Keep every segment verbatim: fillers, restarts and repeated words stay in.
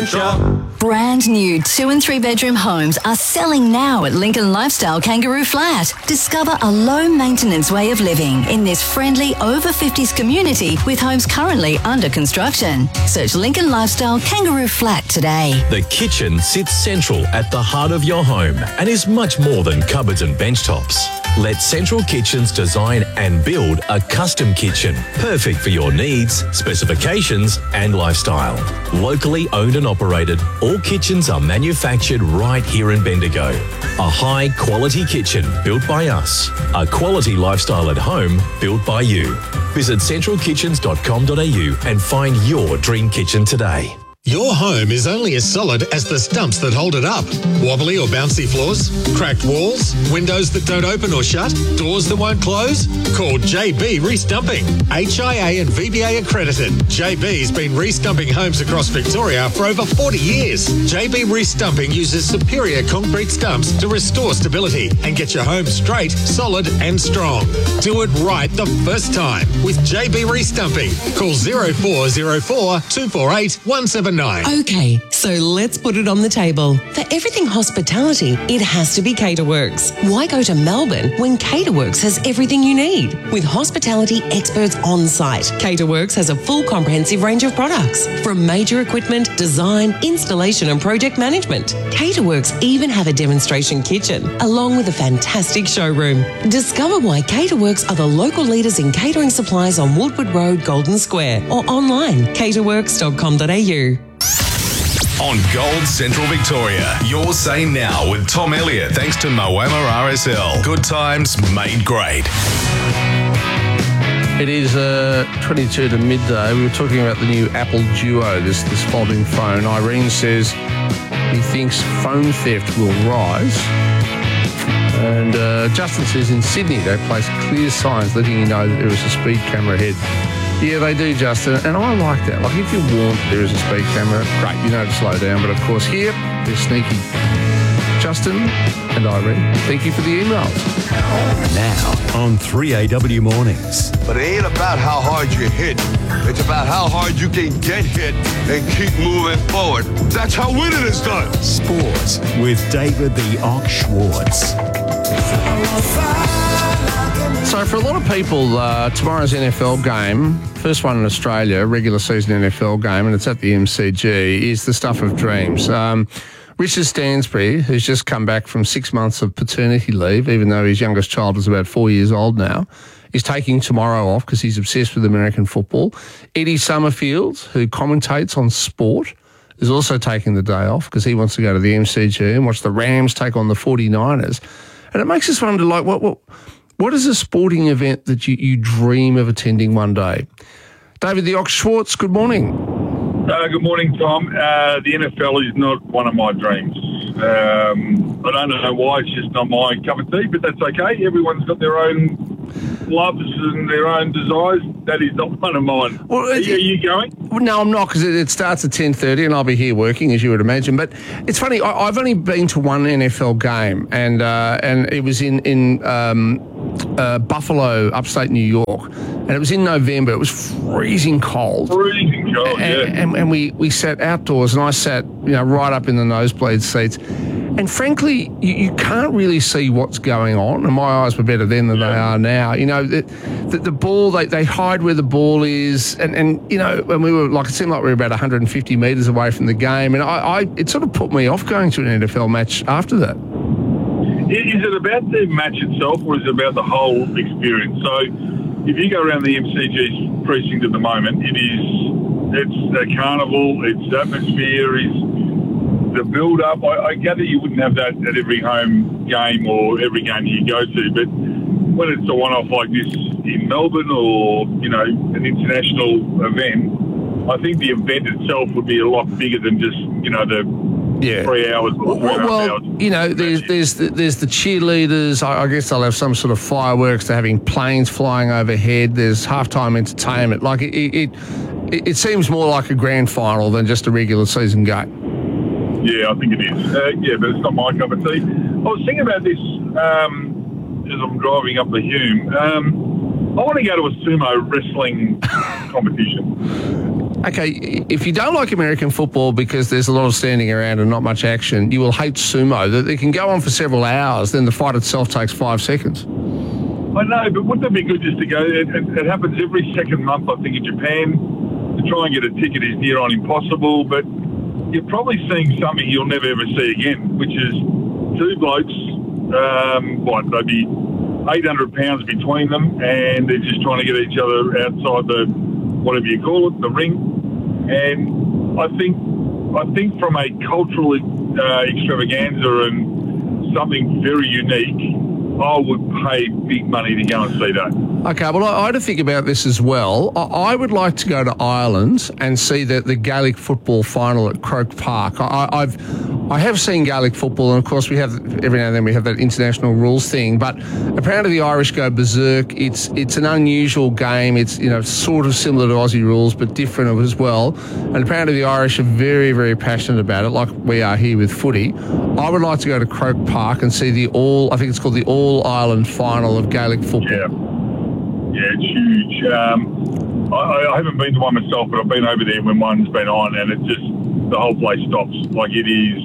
adventure. Brand new two and three bedroom homes are selling now at Lincoln Lifestyle Kangaroo Flat. Discover a low maintenance way of living in this friendly over fifties community with homes currently under construction. Search Lincoln Lifestyle Kangaroo Flat today. The kitchen sits central at the heart of your home and is much more than cupboards and bench tops. Let Central Kitchens design and build a custom kitchen, perfect for your needs, specifications and lifestyle. Locally owned and operated, all kitchens are manufactured right here in Bendigo. A high quality kitchen built by us. A quality lifestyle at home built by you. Visit central kitchens dot com dot a u and find your dream kitchen today. Your home is only as solid as the stumps that hold it up. Wobbly or bouncy floors? Cracked walls? Windows that don't open or shut? Doors that won't close? Call J B Restumping. H I A and V B A accredited. J B's been restumping homes across Victoria for over forty years. J B Restumping uses superior concrete stumps to restore stability and get your home straight, solid and strong. Do it right the first time with J B Restumping. Call zero four zero four, two four eight, one seven nine. Okay, so let's put it on the table. For everything hospitality, it has to be Caterworks. Why go to Melbourne when Caterworks has everything you need? With hospitality experts on site, Caterworks has a full comprehensive range of products, from major equipment, design, installation and project management. Caterworks even have a demonstration kitchen, along with a fantastic showroom. Discover why Caterworks are the local leaders in catering supplies on Woodward Road, Golden Square, or online, caterworks dot com dot a u. On Gold Central Victoria, your say now with Tom Elliott, thanks to Moama R S L. Good times made great. It is uh, twenty-two to midday. We were talking about the new Apple Duo, this, this folding phone. Irene says he thinks phone theft will rise. And uh, Justin says in Sydney they place clear signs letting you know that there is a speed camera ahead. Yeah, they do, Justin, and I like that. Like, if you're warned there is a speed camera, great, you know to slow down. But, of course, here, they're sneaky. Justin and Irene, thank you for the emails. Now on three A W Mornings. But it ain't about how hard you hit. It's about how hard you can get hit and keep moving forward. That's how winning is done. Sports with David the Ox Schwartz. So for a lot of people, uh, tomorrow's N F L game, first one in Australia, regular season N F L game, and it's at the M C G, is the stuff of dreams. Um, Richard Stansbury, who's just come back from six months of paternity leave, even though his youngest child is about four years old now, is taking tomorrow off because he's obsessed with American football. Eddie Summerfield, who commentates on sport, is also taking the day off because he wants to go to the M C G and watch the Rams take on the forty-niners. And it makes us wonder, like, what... what What is a sporting event that you, you dream of attending one day? David the Ox Schwartz, good morning. Uh, good morning, Tom. Uh, the N F L is not one of my dreams. Um, I don't know why, it's just not my cup of tea, but that's okay. Everyone's got their own loves and their own desires. That is not one of mine. Well, are, you, are you going? Well, no, I'm not, because it, it starts at ten thirty and I'll be here working, as you would imagine. But it's funny, I, I've only been to one N F L game, and uh, and it was in, in um, uh, Buffalo, upstate New York, and it was in November. It was freezing cold. Freezing cold, and, yeah. And, and we, we sat outdoors, and I sat, you know, right up in the nosebleed seats. And frankly, you, you can't really see what's going on. And my eyes were better then than yeah. they are now. You know, the, the, the ball, they, they hide where the ball is. And, and, you know, when we were, like, it seemed like we were about one hundred fifty metres away from the game. And I, I it sort of put me off going to an N F L match after that. Is it about the match itself, or is it about the whole experience? So if you go around the M C G's precinct at the moment, it is, it's a carnival, its atmosphere is the build-up. I, I gather you wouldn't have that at every home game or every game you go to, but when it's a one-off like this in Melbourne or, you know, an international event, I think the event itself would be a lot bigger than just, you know, the yeah. three hours or three well, well hours. You know, there's there's the, there's the cheerleaders. I, I guess they'll have some sort of fireworks. They're having planes flying overhead. There's halftime entertainment. Like it, it, it, it seems more like a grand final than just a regular season game. Yeah, I think it is. Uh, yeah, but it's not my cup of tea. I was thinking about this um, as I'm driving up the Hume. Um, I want to go to a sumo wrestling competition. Okay, if you don't like American football because there's a lot of standing around and not much action, you will hate sumo. That it can go on for several hours, then the fight itself takes five seconds. I know, but wouldn't it be good just to go? It, it, it happens every second month, I think, in Japan. To try and get a ticket is near on impossible, but you're probably seeing something you'll never ever see again, which is two blokes, um, what, they'd be eight hundred pounds between them, and they're just trying to get each other outside the, whatever you call it, the ring. And I think, I think from a cultural uh, extravaganza and something very unique, I would pay big money to go and see that. Okay, well, I, I had to think about this as well. I, I would like to go to Ireland and see the, the Gaelic football final at Croke Park. I, I've I have seen Gaelic football, and of course we have every now and then we have that international rules thing. But apparently the Irish go berserk. It's it's an unusual game. It's you know sort of similar to Aussie rules, but different as well. And apparently the Irish are very very passionate about it, like we are here with footy. I would like to go to Croke Park and see the all. I think it's called the All Ireland final of Gaelic football. Yeah. Yeah, it's huge. Um, I, I haven't been to one myself, but I've been over there when one's been on, and it just, the whole place stops. Like, it is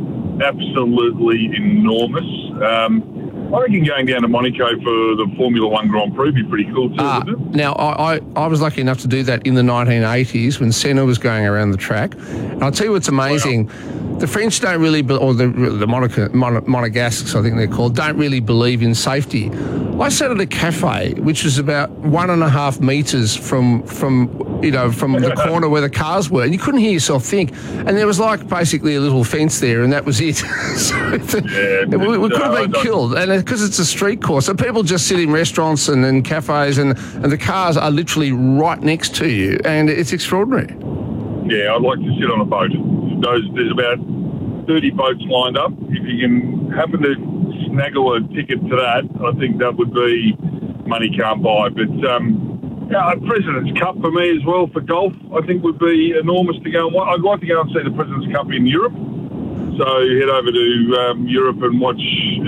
absolutely enormous. Um, I reckon going down to Monaco for the Formula One Grand Prix would be pretty cool too, uh, wouldn't it? Now, I, I, I was lucky enough to do that in the nineteen eighties when Senna was going around the track. And I'll tell you what's amazing. Wow. The French don't really, be, or the, the Monaco, Mon- Monegasques, I think they're called, don't really believe in safety. I sat at a cafe, which was about one and a half metres from, from you know, from the corner where the cars were, and you couldn't hear yourself think. And there was like basically a little fence there, and that was it. So the, yeah, we, we could have been uh, killed, and because it's a street course, so people just sit in restaurants and, and cafes, and, and the cars are literally right next to you, and it's extraordinary. Yeah, I'd like to sit on a boat. Those, there's about thirty boats lined up. If you can happen to snaggle a ticket to that, I think that would be money can't buy. But um, yeah, a President's Cup for me as well for golf, I think would be enormous to go and watch. I'd like to go and see the President's Cup in Europe. So head over to um, Europe and watch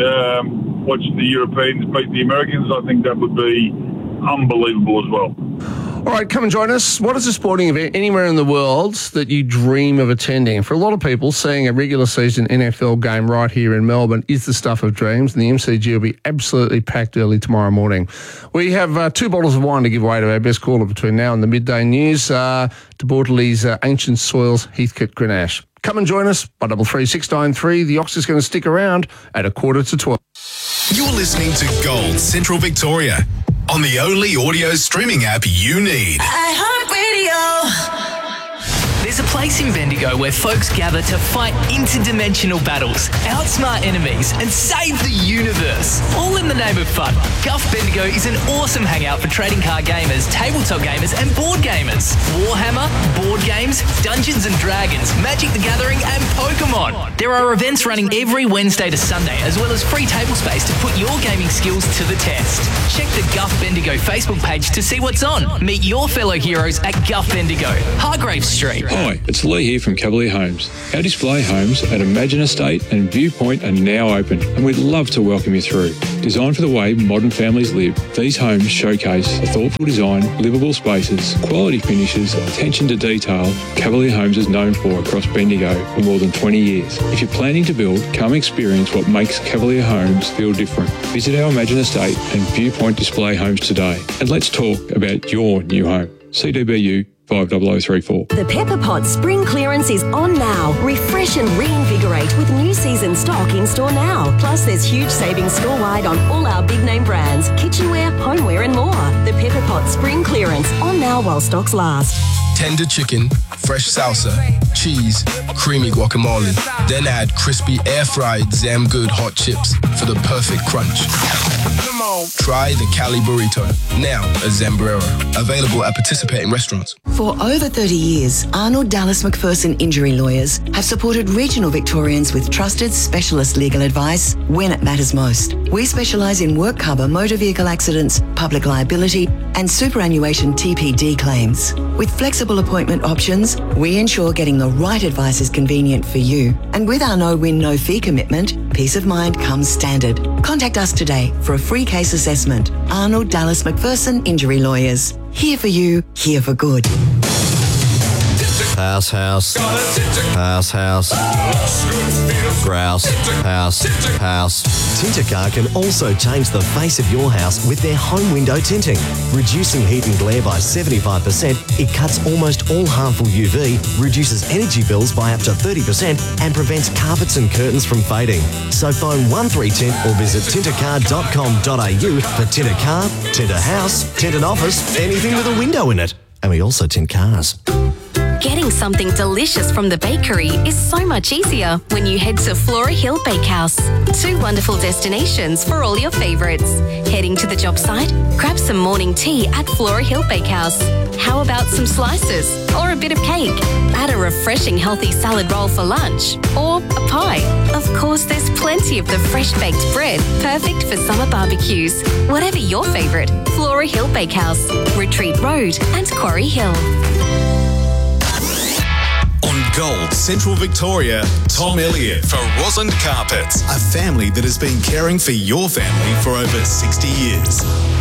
um, watch the Europeans beat the Americans. I think that would be unbelievable as well. All right, come and join us. What is a sporting event anywhere in the world that you dream of attending? For a lot of people, seeing a regular season N F L game right here in Melbourne is the stuff of dreams, and the M C G will be absolutely packed early tomorrow morning. We have uh, two bottles of wine to give away to our best caller between now and the midday news, uh, to Bortley's uh, Ancient Soils Heathcote Grenache. Come and join us by double three six nine three. The Ox is going to stick around at a quarter to twelve. You're listening to Gold Central Victoria on the only audio streaming app you need. iHeartRadio. There's a place in Bendigo where folks gather to fight interdimensional battles, outsmart enemies, and save the universe, all in the name of fun. Guff Bendigo is an awesome hangout for trading card gamers, tabletop gamers, and board gamers. Warhammer, board games, Dungeons and Dragons, Magic the Gathering, and Pokemon. There are events running every Wednesday to Sunday, as well as free table space to put your gaming skills to the test. Check the Guff Bendigo Facebook page to see what's on. Meet your fellow heroes at Guff Bendigo, Hargrave Street. Hi, it's Lee here from Cavalier Homes. Our display homes at Imagine Estate and Viewpoint are now open, and we'd love to welcome you through. Designed for the way modern families live, these homes showcase a thoughtful design, livable spaces, quality finishes, attention to detail Cavalier Homes is known for across Bendigo for more than twenty years. If you're planning to build, come experience what makes Cavalier Homes feel different. Visit our Imagine Estate and Viewpoint display homes today, and let's talk about your new home. C D B U five zero zero three four. The Pepper Pot spring clearance is on now. Refresh and reinvigorate with new season stock in store now. Plus, there's huge savings store-wide on all our big name brands, kitchenware, homeware, and more. The Pepper Pot spring clearance on now while stocks last. Tender chicken, fresh salsa, cheese, creamy guacamole. Then add crispy air-fried Zam Good hot chips for the perfect crunch. Come on. Try the Cali Burrito, now at Zambrero. Available at participating restaurants. For over thirty years, Arnold Dallas McPherson Injury Lawyers have supported regional Victorians with trusted specialist legal advice when it matters most. We specialise in work cover, motor vehicle accidents, public liability, and superannuation T P D claims. With flexible appointment options, we ensure getting the right advice is convenient for you. And with our no-win, no-fee commitment, peace of mind comes standard. Contact us today for a free case assessment. Arnold Dallas McPherson Injury Lawyers. Here for you, here for good. House, house. House, house. Grouse. House, house. Tintercar can also change the face of your house with their home window tinting. Reducing heat and glare by seventy-five percent, it cuts almost all harmful U V, reduces energy bills by up to thirty percent and prevents carpets and curtains from fading. So phone one three tint or visit tintercar dot com dot a u for Tinter Car, Tinter House, Tinted Office, anything with a window in it. And we also tint cars. Getting something delicious from the bakery is so much easier when you head to Flora Hill Bakehouse. Two wonderful destinations for all your favourites. Heading to the job site? Grab some morning tea at Flora Hill Bakehouse. How about some slices or a bit of cake? Add a refreshing healthy salad roll for lunch or a pie. Of course, there's plenty of the fresh baked bread, perfect for summer barbecues. Whatever your favourite, Flora Hill Bakehouse, Retreat Road and Quarry Hill. On Gold Central Victoria, Tom Elliott for Rosland Carpets, a family that has been caring for your family for over sixty years.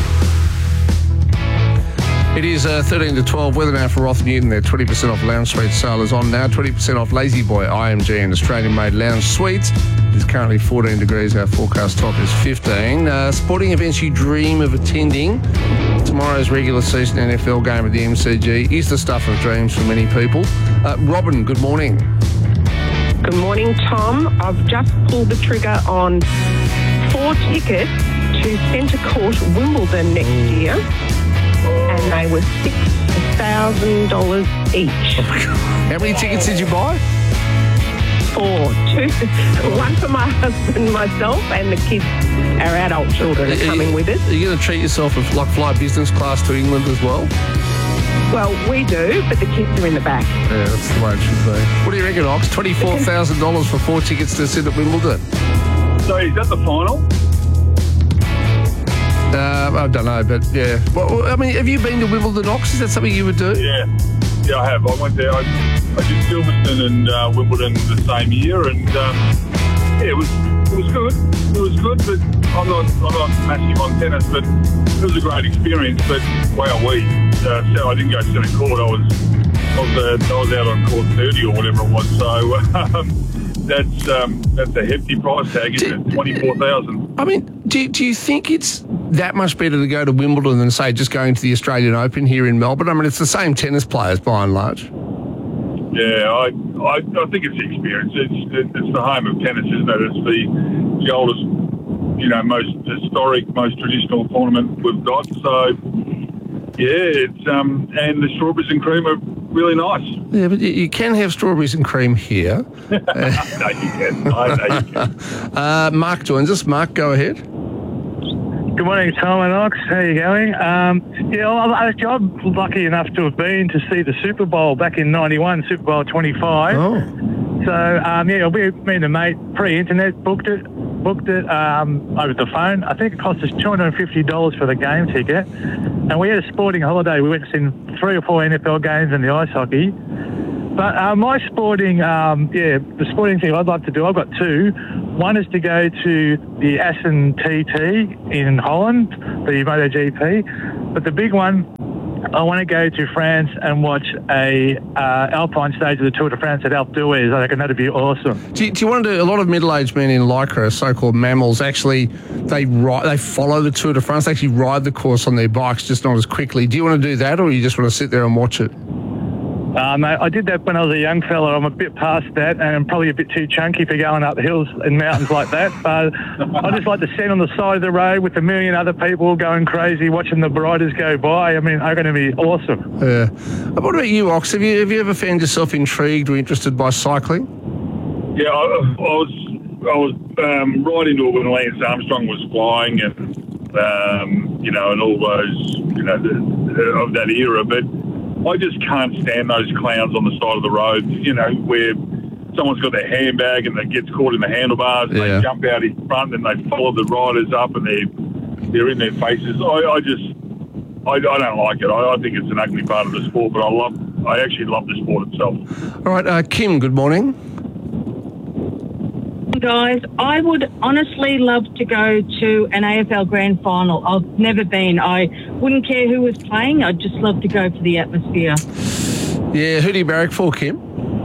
It is uh, thirteen to twelve. Weather now for Roth Newton. Their twenty percent off lounge suite sale is on now. twenty percent off Lazy Boy I M G and Australian-made lounge suites. It's currently fourteen degrees. Our forecast top is fifteen. Uh, sporting events you dream of attending. Tomorrow's regular season N F L game at the M C G is the stuff of dreams for many people. Uh, Robin, good morning. Good morning, Tom. I've just pulled the trigger on four tickets to Centre Court Wimbledon next year, and they were six thousand dollars each. Oh my God. How many tickets did you buy? Four. Two. One for my husband, myself, and the kids, our adult children, are coming with us. Are you going to treat yourself with like fly business class to England as well? Well, we do, but the kids are in the back. Yeah, that's the way it should be. What do you reckon, Ox? twenty-four thousand dollars for four tickets to sit at Wimbledon? So is that the final? Uh, I don't know, but yeah. Well, I mean, have you been to Wimbledon, Ox? Is that something you would do? Yeah. Yeah, I have. I went there. I, I did Silverstone and uh, Wimbledon the same year, and um, yeah, it was it was good. It was good, but I'm not I'm not massive on tennis, but it was a great experience. But wow, we uh, so I didn't go to centre court. I was I was, uh, I was out on court thirty or whatever it was. So um, that's um, that's a hefty price tag, isn't it? Twenty-four thousand. I mean, do do you think it's that much better to go to Wimbledon than, say, just going to the Australian Open here in Melbourne? I mean, it's the same tennis players by and large. Yeah, I I, I think it's the experience. It's it's the home of tennis, isn't it? It's the, the oldest, you know, most historic, most traditional tournament we've got. So, yeah, it's um, and the strawberries and cream are really nice. Yeah, but you, you can have strawberries and cream here. No, you can. I know you can. Uh, Mark joins us. Mark, go ahead. Good morning, Tom and Ox. How are you going? Um, yeah, well, actually, I'm lucky enough to have been to see the Super Bowl back in ninety-one, Super Bowl twenty-five. Oh. So, um, yeah, we, me and a mate, pre-internet, booked it, booked it um, over the phone. I think it cost us two hundred fifty dollars for the game ticket. And we had a sporting holiday. We went to see three or four N F L games and the ice hockey. But uh, my sporting, um, yeah, the sporting thing I'd like to do, I've got two. One is to go to the Assen T T in Holland, the MotoGP. But the big one, I want to go to France and watch a uh, alpine stage of the Tour de France at Alpe d'Huez. I reckon that'd be awesome. Do you, do you want to do, a lot of middle-aged men in Lycra, so-called mammals, actually, they ride, they follow the Tour de France, they actually ride the course on their bikes, just not as quickly. Do you want to do that, or you just want to sit there and watch it? Um, I did that when I was a young fella. I'm a bit past that, and I'm probably a bit too chunky for going up hills and mountains like that. But I just like to sit on the side of the road with a million other people going crazy, watching the riders go by. I mean, I'm going to be awesome. Yeah. What about you, Ox? Have you have you ever found yourself intrigued or interested by cycling? Yeah, I, I was I was um, right into it when Lance Armstrong was flying, and um, you know, and all those, you know, the, of that era, but I just can't stand those clowns on the side of the road, you know, where someone's got their handbag and they gets caught in the handlebars and Yeah. they jump out in front and they follow the riders up and they're, they're in their faces. I, I just, I, I don't like it. I, I think it's an ugly part of the sport, but I love, I actually love the sport itself. All right, uh, Kim, good morning. Guys, I would honestly love to go to an A F L Grand Final. I've never been. I wouldn't care who was playing. I'd just love to go for the atmosphere. Yeah, who do you barrack for, Kim?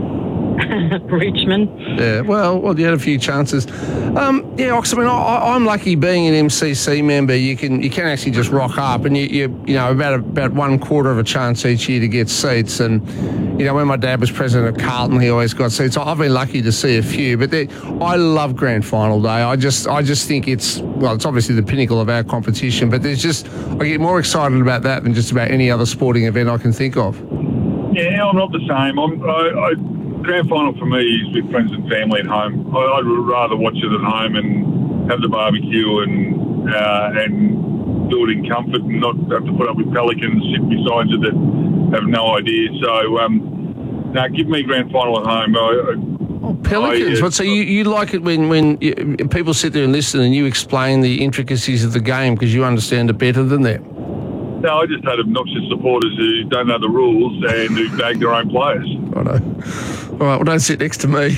Richmond. Yeah, well, well, you had a few chances. Um, yeah, Ox, I mean, I, I'm lucky being an M C C member. You can you can actually just rock up, and you you, you know about about one quarter of a chance each year to get seats. And you know, when my dad was president of Carlton, he always got seats. I've been lucky to see a few, but I love Grand Final Day. I just I just think it's well, it's obviously the pinnacle of our competition. But there's just I get more excited about that than just about any other sporting event I can think of. Yeah, I'm not the same. I'm, I, I, Grand Final for me is with friends and family at home. I, I'd rather watch it at home and have the barbecue and uh, and do it in comfort and not have to put up with pelicans sitting beside you that have no idea. So, um, now give me Grand Final at home. I, I, oh, pelicans. I, uh, what, so you, you like it when, when you, people sit there and listen and you explain the intricacies of the game because you understand it better than them? No, I just had obnoxious supporters who don't know the rules and who bag their own players. Righto. All right, well, don't sit next to me.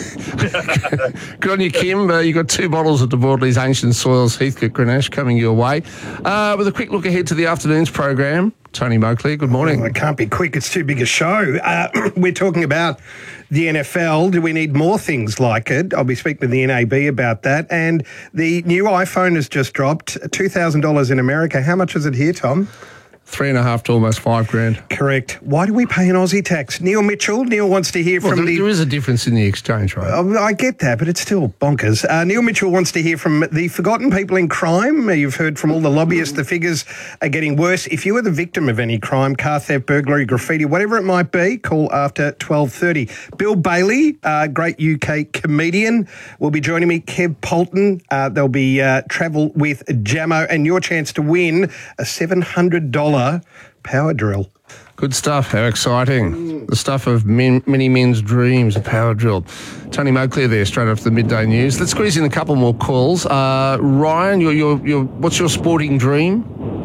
Good on you, Kim. Uh, you've got two bottles of DeBordley's Ancient Soils Heathcote Grenache coming your way. Uh, with a quick look ahead to the afternoon's program, Tony Moakley, good morning. Oh, it can't be quick. It's too big a show. Uh, we're talking about the N F L. Do we need more things like it? I'll be speaking to the N A B about that. And the new iPhone has just dropped, two thousand dollars in America. How much is it here, Tom? Three and a half to almost five grand. Correct. Why do we pay an Aussie tax? Neil Mitchell. Neil wants to hear well, from there, the... There is a difference in the exchange rate. Uh, I get that, but it's still bonkers. Uh, Neil Mitchell wants to hear from the forgotten people in crime. You've heard from all the lobbyists. The figures are getting worse. If you are the victim of any crime, car theft, burglary, graffiti, whatever it might be, call after twelve thirty. Bill Bailey, uh, great U K comedian, will be joining me. Kev Polton. Uh, there'll be uh, travel with Jamo and your chance to win a seven hundred dollars power drill. Good stuff. How exciting. The stuff of men, many men's dreams, a power drill. Tony Moakley there, straight after the midday news. Let's squeeze in a couple more calls. Uh, Ryan, your, your, your, what's your sporting dream?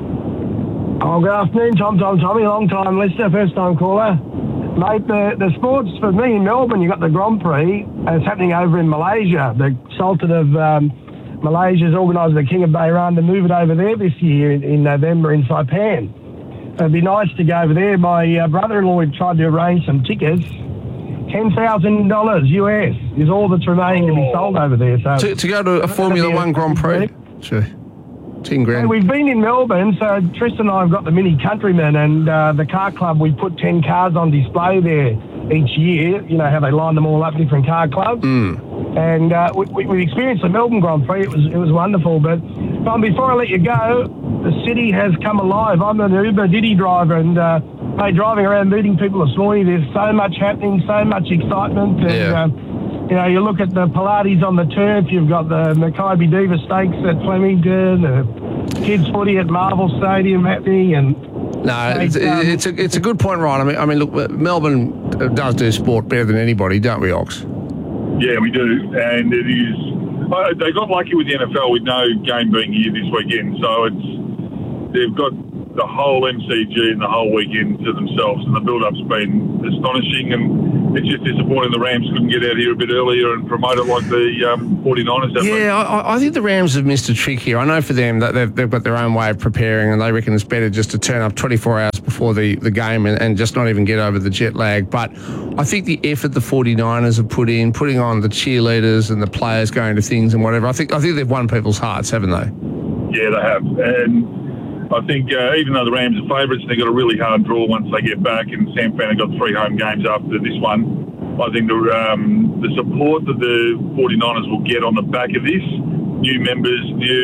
Oh, good afternoon, Tom, Tom, Tommy. Long time listener, first time caller. Mate, the, the sports for me in Melbourne, you got the Grand Prix. It's happening over in Malaysia. The Sultan of um, Malaysia's organised the King of Bahrain to move it over there this year in, in November in Saipan. It'd be nice to go over there. My uh, brother-in-law tried to arrange some tickets. ten thousand dollars U S is all that's remaining to be sold over there. So To, to go to a Formula One Grand Prix? Sure. ten grand. And we've been in Melbourne, so Tristan and I have got the Mini Countryman, and uh, the car club, we put ten cars on display there each year. You know how they line them all up, different car clubs. Mm. And uh, we, we, we experienced the Melbourne Grand Prix. It was it was wonderful. But Tom, before I let you go, the city has come alive. I'm an Uber Diddy driver, and uh, hey, driving around meeting people this morning, there's so much happening, so much excitement. And, yeah. uh, you know, you look at the Pilates on the turf, you've got the Mackay Diva Stakes at Flemington, the kids footy at Marvel Stadium happening, and No, it's, um, it's a it's a good point, Ryan. I mean, I mean, look, Melbourne does do sport better than anybody, don't we, Ox? Yeah, we do, and it is. Uh, they got lucky with the N F L with no game being here this weekend, so it's they've got the whole M C G and the whole weekend to themselves, and the build-up's been astonishing, and it's just disappointing the Rams couldn't get out here a bit earlier and promote it like the um, forty-niners have. Yeah, I, I think the Rams have missed a trick here. I know for them that they've, they've got their own way of preparing, and they reckon it's better just to turn up twenty-four hours before the, the game and, and just not even get over the jet lag. But I think the effort the forty-niners have put in, putting on the cheerleaders and the players going to things and whatever, I think I think they've won people's hearts, haven't they? Yeah, they have. And I think uh, even though the Rams are favourites, they've got a really hard draw once they get back, and Sam Fan have got three home games after this one. I think the um, the support that the forty-niners will get on the back of this, new members,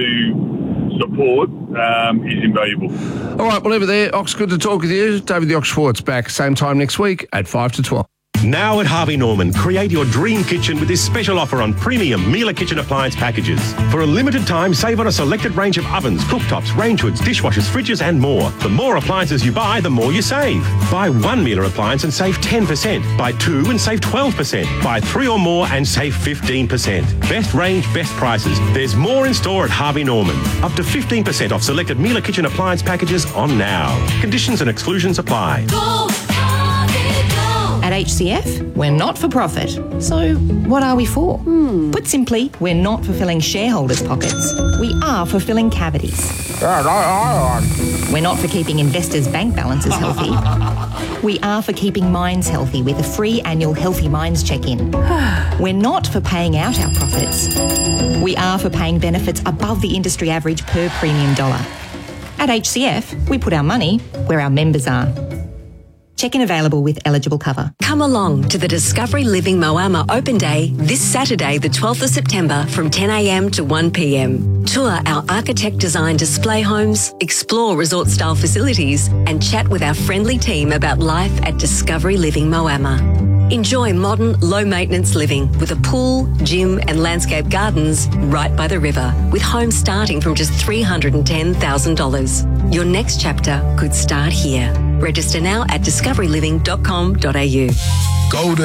new support, um, is invaluable. All right, well, over there, Ox, good to talk with you. David the Ox Schwartz back same time next week at five to twelve. Now at Harvey Norman, create your dream kitchen with this special offer on premium Miele kitchen appliance packages. For a limited time, save on a selected range of ovens, cooktops, range hoods, dishwashers, fridges and more. The more appliances you buy, the more you save. Buy one Miele appliance and save ten percent. Buy two and save twelve percent. Buy three or more and save fifteen percent. Best range, best prices. There's more in store at Harvey Norman. Up to fifteen percent off selected Miele kitchen appliance packages on now. Conditions and exclusions apply. Go, Harvey, go. At H C F, we're not for profit. So what are we for? Hmm. Put simply, we're not for filling shareholders' pockets. We are for filling cavities. We're not for keeping investors' bank balances healthy. We are for keeping minds healthy with a free annual Healthy Minds check-in. We're not for paying out our profits. We are for paying benefits above the industry average per premium dollar. At H C F, we put our money where our members are. Check-in available with eligible cover. Come along to the Discovery Living Moama Open Day this Saturday, the twelfth of September from ten a m to one p m. Tour our architect-designed display homes, explore resort-style facilities and chat with our friendly team about life at Discovery Living Moama. Enjoy modern, low-maintenance living with a pool, gym and landscape gardens right by the river, with homes starting from just three hundred ten thousand dollars. Your next chapter could start here. Register now at discovery living dot com dot a u. Golden